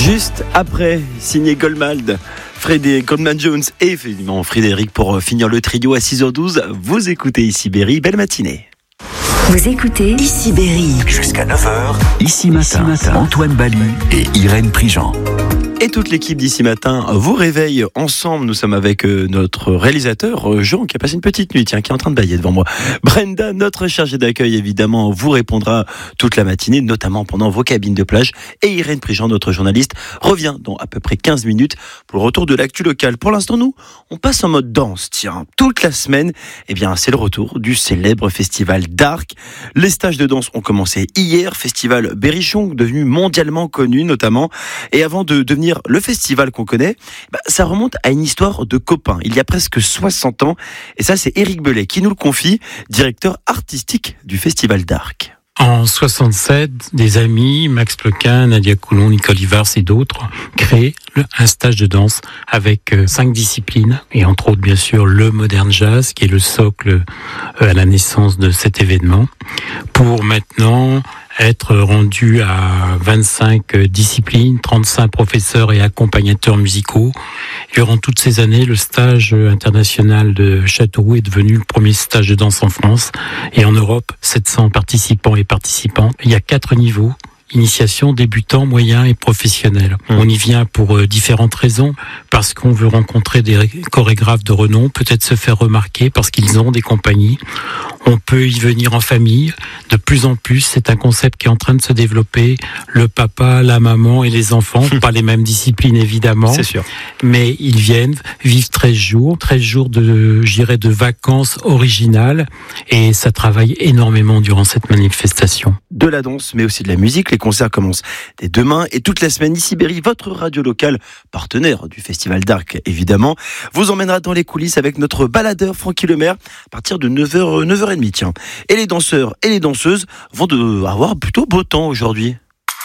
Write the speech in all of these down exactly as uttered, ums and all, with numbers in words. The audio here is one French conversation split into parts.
Juste après, signé Goldman, Frédéric Goldman Jones et évidemment Frédéric pour finir le trio à six heures douze. Vous écoutez Ici Berry, belle matinée. Vous écoutez Ici Berry. Jusqu'à neuf heures, Ici Matin, Ici matin. Antoine Balu et Irène Prigent. Et toute l'équipe d'Ici Matin vous réveille ensemble. Nous sommes avec notre réalisateur Jean qui a passé une petite nuit, tiens, qui est en train de bâiller devant moi. Brenda, notre chargée d'accueil, évidemment, vous répondra toute la matinée, notamment pendant vos cabines de plage. Et Irène Prigent, notre journaliste, revient dans à peu près quinze minutes pour le retour de l'actu locale. Pour l'instant, nous, on passe en mode danse. Tiens, toute la semaine, eh bien, c'est le retour du célèbre festival Dark. Les stages de danse ont commencé hier, festival Berrichon, devenu mondialement connu notamment. Et avant de devenir le festival qu'on connaît, bah, ça remonte à une histoire de copains, il y a presque soixante ans. Et ça, c'est Éric Bellet qui nous le confie, directeur artistique du festival Dark. En soixante-sept, des amis, Max Plequin, Nadia Coulon, Nicole Ivars et d'autres, créent un stage de danse avec cinq disciplines, et entre autres, bien sûr, le modern jazz, qui est le socle à la naissance de cet événement, pour maintenant être rendu à vingt-cinq disciplines, trente-cinq professeurs et accompagnateurs musicaux. Durant toutes ces années, le stage international de Châteauroux est devenu le premier stage de danse en France et en Europe, sept cents participants et participantes. Il y a quatre niveaux. Initiation, débutant, moyen et professionnel. Mmh. On y vient pour euh, différentes raisons, parce qu'on veut rencontrer des chorégraphes de renom, peut-être se faire remarquer parce qu'ils ont des compagnies. On peut y venir en famille. De plus en plus, c'est un concept qui est en train de se développer. Le papa, la maman et les enfants, pas les mêmes disciplines évidemment, c'est sûr. Mais ils viennent, vivent treize jours, treize jours de, j'irais, de vacances originales, et ça travaille énormément durant cette manifestation. De la danse, mais aussi de la musique. Les concerts commencent dès demain et toute la semaine. Ici Berry, votre radio locale, partenaire du Festival Dark évidemment, vous emmènera dans les coulisses avec notre baladeur Francky Lemaire à partir de neuf heures, neuf heures trente, tiens. Et les danseurs et les danseuses vont de avoir plutôt beau temps aujourd'hui.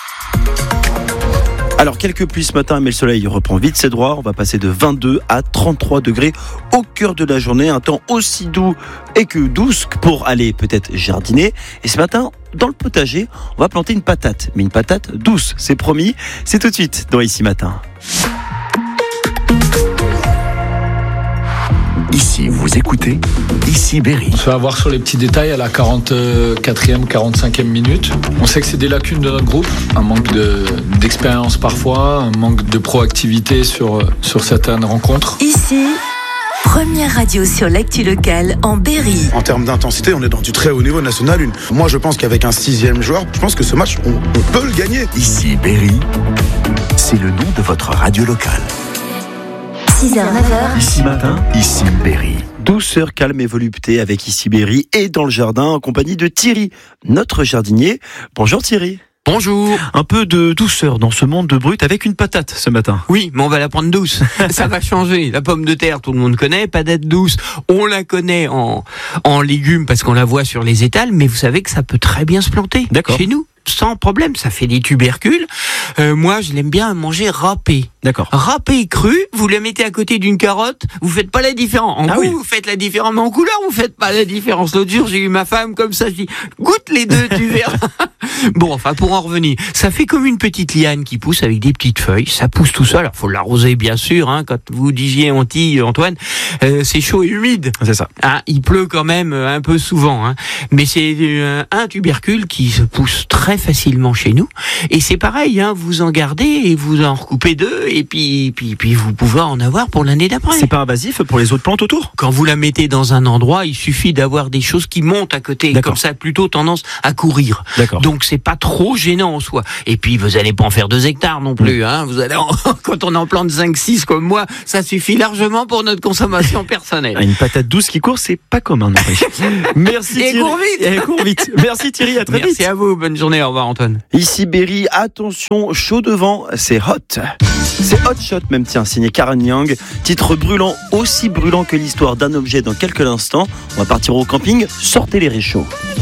Alors, quelques pluies ce matin, mais le soleil reprend vite ses droits. On va passer de vingt-deux à trente-trois degrés au cœur de la journée. Un temps aussi doux et que douce pour aller peut-être jardiner. Et ce matin, dans le potager, on va planter une patate. Mais une patate douce, c'est promis. C'est tout de suite dans Ici Matin. Ici, vous écoutez Ici Berry. On se fait avoir sur les petits détails à la quarante-quatrième, quarante-cinquième minute. On sait que c'est des lacunes de notre groupe, un manque de, d'expérience parfois, un manque de proactivité sur, sur certaines rencontres. Ici, première radio sur l'actu locale en Berry. En termes d'intensité, on est dans du très haut niveau national. Une. Moi, je pense qu'avec un sixième joueur, je pense que ce match, on, on peut le gagner. Ici Berry, c'est le nom de votre radio locale. six heures, neuf heures. Ici Matin, Ici Berry. Douceur, calme et volupté avec Ici Berry et dans le jardin en compagnie de Thierry, notre jardinier. Bonjour Thierry. Bonjour. Un peu de douceur dans ce monde de brut avec une patate ce matin. Oui, mais on va la prendre douce. Ça va changer. La pomme de terre, tout le monde connaît. Patate douce, on la connaît en, en légumes parce qu'on la voit sur les étals, mais vous savez que ça peut très bien se planter. D'accord. Chez nous. Sans problème, ça fait des tubercules. Euh, moi, je l'aime bien manger râpé. D'accord. Râpé cru, vous le mettez à côté d'une carotte, vous faites pas la différence. En ah goût, oui. vous faites la différence, mais en couleur, vous faites pas la différence. L'autre jour, j'ai eu ma femme comme ça, je dis, goûte les deux, tu verras. Bon, enfin, pour en revenir, ça fait comme une petite liane qui pousse avec des petites feuilles. Ça pousse tout seul. Alors, faut l'arroser, bien sûr, hein. Quand vous disiez Antilles, Antoine, euh, c'est chaud et humide. C'est ça. Ah, il pleut quand même un peu souvent, hein. Mais c'est euh, un tubercule qui se pousse très facilement chez nous. Et c'est pareil, hein. Vous en gardez et vous en recoupez deux, et puis, puis, puis vous pouvez en avoir pour l'année d'après. C'est pas invasif pour les autres plantes autour? Quand vous la mettez dans un endroit, il suffit d'avoir des choses qui montent à côté. D'accord. Comme ça, plutôt tendance à courir. D'accord. Donc, c'est pas trop gênant en soi. Et puis, vous allez pas en faire deux hectares non plus, mmh. hein. Vous allez en... Quand on en plante cinq, six comme moi, ça suffit largement pour notre consommation personnelle. Une patate douce qui court, c'est pas commun, non. Merci Thierry. Et court vite. Et court vite. Merci Thierry, à très Merci vite. Merci à vous, bonne journée, au revoir Antoine. Ici Berry, attention, chaud devant, c'est hot. C'est Hot Shot même, tiens, signé Karen Young. Titre brûlant, aussi brûlant que l'histoire d'un objet dans quelques instants. On va partir au camping, sortez les réchauds.